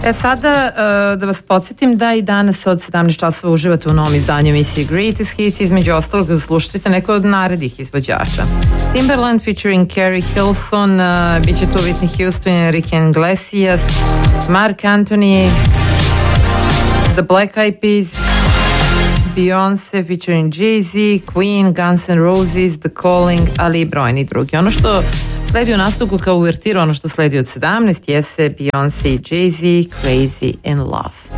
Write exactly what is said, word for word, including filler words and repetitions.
E sada uh, da vas podsjetim da i danas od sedamnaest časova uživate u novom izdanju emisije Greatest Hits, između ostalog da slušate neko od narednih izvođača. Timbaland featuring Carrie Hilson, uh, bit će tu Whitney Houston, Enrique Iglesias, Mark Anthony, The Black Eyed Peas, Beyoncé featuring Jay-Z, Queen, Guns N' Roses, The Calling, ali i brojni drugi. Ono što sledi u nastavku kao uvertiru, ono što sledi od sedamnaest, jese Beyoncé i Jay-Z, Crazy in Love.